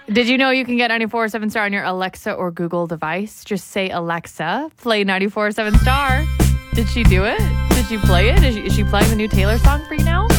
Did you know you can get 94.7 Star on your Alexa or Google device? Just say, Alexa, play 94.7 Star. Did she do it? Did she play it? Is she playing the new Taylor song for you now?